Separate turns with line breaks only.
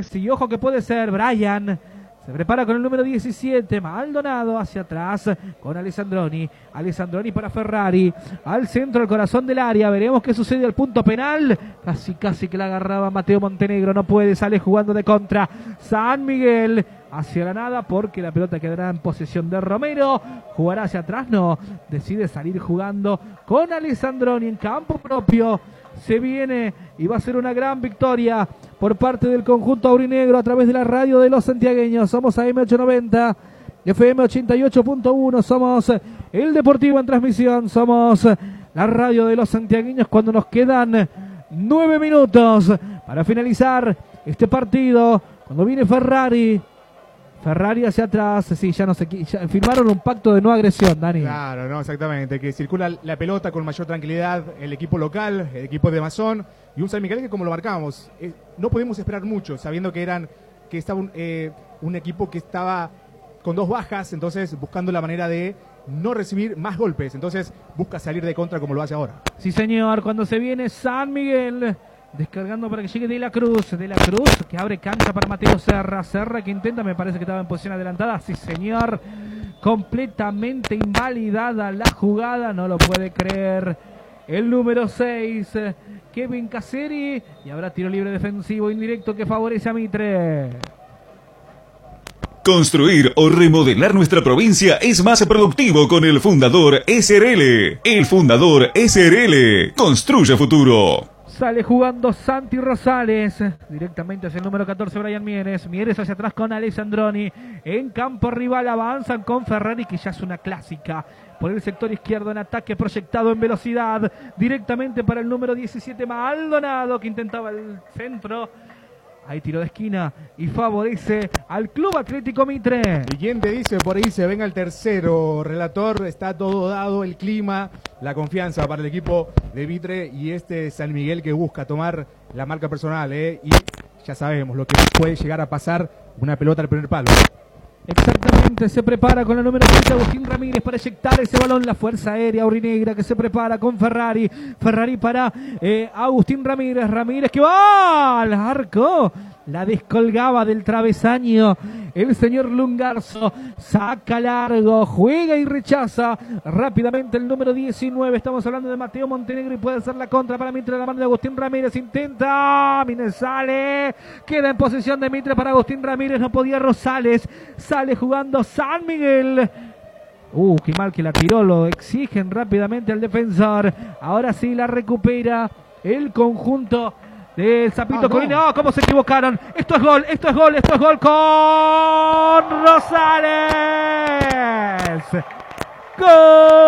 Rosales. Y ojo que puede ser Brian. Se prepara con el número 17, Maldonado hacia atrás con Alessandroni. Alessandroni para Ferrari. Al centro, al corazón del área. Veremos qué sucede al punto penal. Casi que la agarraba Mateo Montenegro. No puede, sale jugando de contra. San Miguel hacia la nada porque la pelota quedará en posesión de Romero. Jugará hacia atrás, no. Decide salir jugando con Alessandroni en campo propio. Se viene y va a ser una gran victoria por parte del conjunto aurinegro a través de la radio de los santiagueños. Somos AM890, FM 88.1, somos el Deportivo en transmisión, somos la radio de los santiagueños cuando nos quedan 9 minutos para finalizar este partido. Cuando viene Ferrari hacia atrás, sí, ya firmaron un pacto de no agresión, Dani.
Claro, no, exactamente, que circula la pelota con mayor tranquilidad el equipo local, el equipo de Masón, y un San Miguel que, como lo marcábamos, no podemos esperar mucho, sabiendo que estaba un equipo que estaba con 2 bajas, entonces buscando la manera de no recibir más golpes, entonces busca salir de contra como lo hace ahora.
Sí, señor, cuando se viene San Miguel descargando para que llegue De la Cruz, que abre cancha para Mateo Serra que intenta, me parece que estaba en posición adelantada, sí señor, completamente invalidada la jugada, no lo puede creer el número 6, Kevin Caseri, y habrá tiro libre defensivo indirecto que favorece a Mitre.
Construir o remodelar nuestra provincia es más productivo con el Fundador SRL. El Fundador SRL construye futuro.
Sale jugando Santi Rosales, directamente hacia el número 14, Brian Mieres. Mieres hacia atrás con Alessandroni. En campo rival avanzan con Ferrari, que ya es una clásica. Por el sector izquierdo en ataque proyectado en velocidad. Directamente para el número 17, Maldonado, que intentaba el centro. Hay tiro de esquina y favorece al Club Atlético Mitre.
¿Y quién te dice? Por ahí se venga el tercero, relator. Está todo dado, el clima, la confianza para el equipo de Mitre y este San Miguel que busca tomar la marca personal. Y ya sabemos lo que puede llegar a pasar, una pelota al primer palo.
Exactamente, se prepara con el número 7 Agustín Ramírez para eyectar ese balón, la fuerza aérea aurinegra que se prepara con Ferrari para Agustín Ramírez que va al arco, la descolgaba del travesaño el señor Lungarzo, saca largo, juega y rechaza rápidamente el número 19, estamos hablando de Mateo Montenegro y puede ser la contra para Mitre, la mano de Agustín Ramírez, intenta, sale, queda en posesión de Mitre para Agustín Ramírez, no podía Rosales, sale jugando San Miguel. Qué mal que la tiró, lo exigen rápidamente al defensor. Ahora sí la recupera el conjunto del Zapito Corina. ¿Cómo se equivocaron? Esto es gol con Rosales. ¡Gol!